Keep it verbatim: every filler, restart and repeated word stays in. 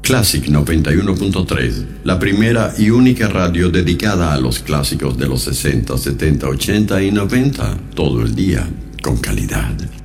Classic noventa y uno punto tres, la primera y única radio dedicada a los clásicos de los sesenta, setenta, ochenta y noventa, todo el día, con calidad.